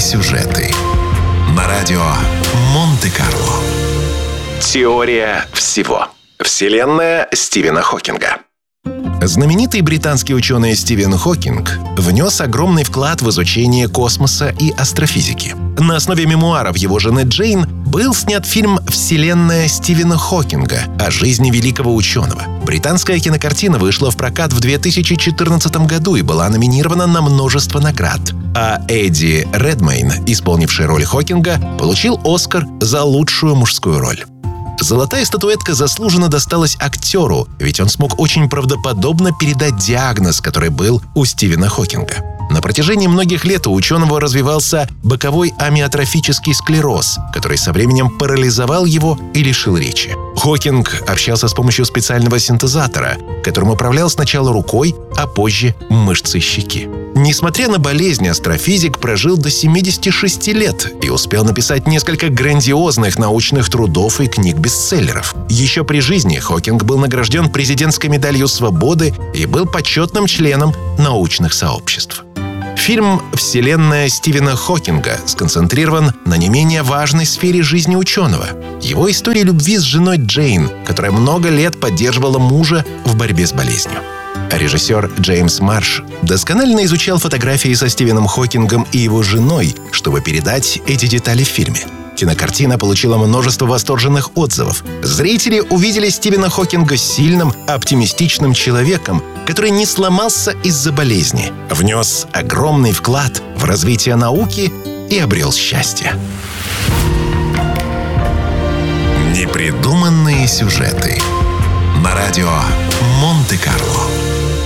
сюжеты на радио Монте-Карло. Теория всего. Вселенная Стивена Хокинга. Знаменитый британский ученый Стивен Хокинг внес огромный вклад в изучение космоса и астрофизики. На основе мемуаров его жены Джейн был снят фильм «Вселенная Стивена Хокинга» о жизни великого ученого. Британская кинокартина вышла в прокат в 2014 году и была номинирована на множество наград. А Эдди Редмейн, исполнивший роль Хокинга, получил «Оскар» за лучшую мужскую роль. Золотая статуэтка заслуженно досталась актеру, ведь он смог очень правдоподобно передать диагноз, который был у Стивена Хокинга. На протяжении многих лет у ученого развивался боковой амиотрофический склероз, который со временем парализовал его и лишил речи. Хокинг общался с помощью специального синтезатора, которым управлял сначала рукой, а позже мышцей щеки. Несмотря на болезнь, астрофизик прожил до 76 лет и успел написать несколько грандиозных научных трудов и книг-бестселлеров. Еще при жизни Хокинг был награжден президентской медалью свободы и был почетным членом научных сообществ. Фильм «Вселенная Стивена Хокинга» сконцентрирован на не менее важной сфере жизни ученого – его истории любви с женой Джейн, которая много лет поддерживала мужа в борьбе с болезнью. Режиссер Джеймс Марш досконально изучал фотографии со Стивеном Хокингом и его женой, чтобы передать эти детали в фильме. Кинокартина получила множество восторженных отзывов. Зрители увидели Стивена Хокинга сильным, оптимистичным человеком, который не сломался из-за болезни, внес огромный вклад в развитие науки и обрел счастье. Непридуманные сюжеты на радио Монте-Карло.